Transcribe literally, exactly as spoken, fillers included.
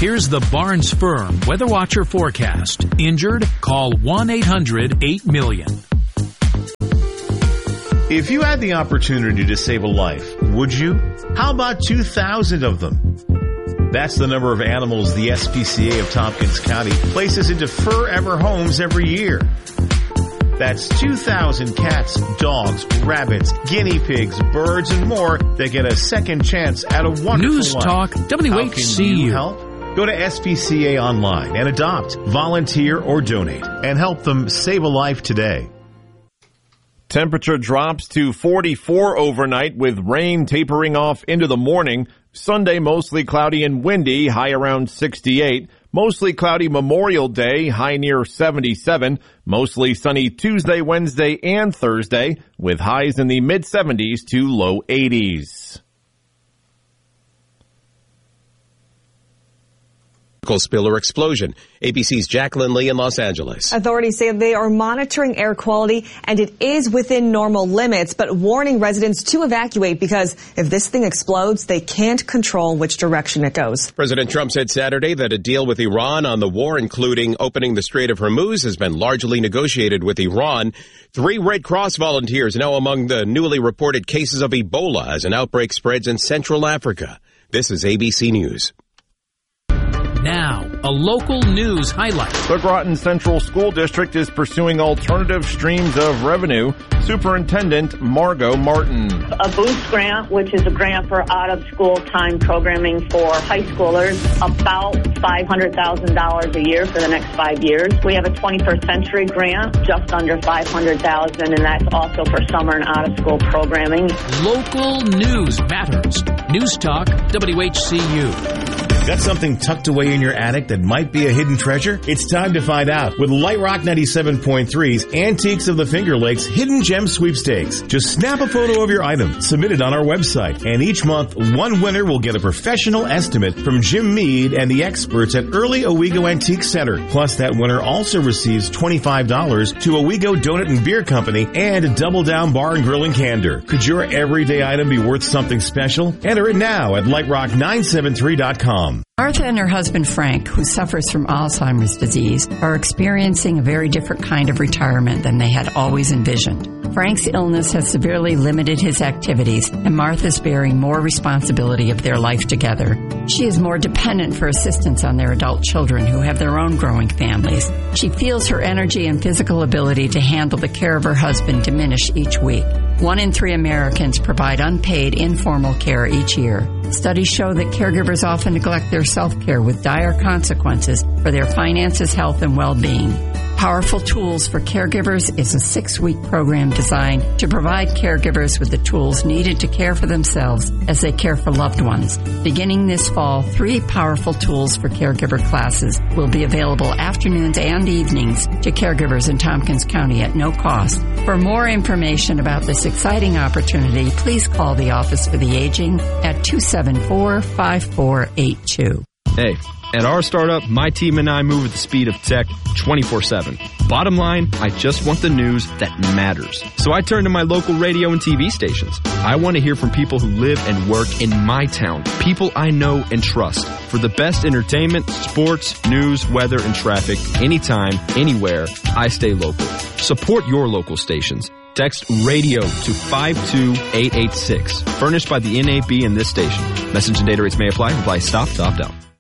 Here's the Barnes Firm Weather Watcher forecast. Injured? Call one eight hundred eight million. If you had the opportunity to save a life, would you? How about two thousand of them? That's the number of animals the S P C A of Tompkins County places into forever homes every year. That's two thousand cats, dogs, rabbits, guinea pigs, birds, and more that get a second chance at a wonderful News life. Talk W H C U. How can you help? Go to S P C A online and adopt, volunteer, or donate and help them save a life today. Temperature drops to forty-four overnight with rain tapering off into the morning. Sunday mostly cloudy and windy, high around sixty-eight. Mostly cloudy Memorial Day, high near seventy-seven. Mostly sunny Tuesday, Wednesday, and Thursday with highs in the mid seventies to low eighties. Spill or explosion. A B C's Jacqueline Lee in Los Angeles. Authorities say they are monitoring air quality and it is within normal limits, but warning residents to evacuate because if this thing explodes, they can't control which direction it goes. President Trump said Saturday that a deal with Iran on the war, including opening the Strait of Hormuz, has been largely negotiated with Iran. Three Red Cross volunteers now among the newly reported cases of Ebola as an outbreak spreads in Central Africa. This is A B C News. Now, a local news highlight. The Groton Central School District is pursuing alternative streams of revenue. Superintendent Margot Martin. A boost grant, which is a grant for out-of-school time programming for high schoolers, about five hundred thousand dollars a year for the next five years. We have a twenty-first century grant, just under five hundred thousand dollars, and that's also for summer and out-of-school programming. Local news matters. News Talk W H C U. Got something tucked away in your attic that might be a hidden treasure? It's time to find out with Light Rock ninety-seven point three's Antiques of the Finger Lakes Hidden Gem Sweepstakes. Just snap a photo of your item, submit it on our website, and each month, one winner will get a professional estimate from Jim Mead and the experts at Early Owego Antique Center. Plus, that winner also receives twenty-five dollars to Owego Donut and Beer Company and a Double Down Bar and Grill in Candor. Could your everyday item be worth something special? Enter it now at light rock nine seven three dot com. Martha and her husband Frank, who suffers from Alzheimer's disease, are experiencing a very different kind of retirement than they had always envisioned. Frank's illness has severely limited his activities, and Martha's bearing more responsibility of their life together. She is more dependent for assistance on their adult children who have their own growing families. She feels her energy and physical ability to handle the care of her husband diminish each week. One in three Americans provide unpaid informal care each year. Studies show that caregivers often neglect their self-care with dire consequences for their finances, health, and well-being. Powerful Tools for Caregivers is a six-week program designed to provide caregivers with the tools needed to care for themselves as they care for loved ones. Beginning this fall, three Powerful Tools for Caregiver classes will be available afternoons and evenings to caregivers in Tompkins County at no cost. For more information about this exciting opportunity, please call the Office for the Aging at two seven four, five four eight two. Hey, at our startup, my team and I move at the speed of tech twenty-four seven. Bottom line, I just want the news that matters. So I turn to my local radio and T V stations. I want to hear from people who live and work in my town, people I know and trust. For the best entertainment, sports, news, weather, and traffic, anytime, anywhere, I stay local. Support your local stations. Text radio to five two eight eight six. Furnished by the N A B and this station. Message and data rates may apply. Apply stop to opt out.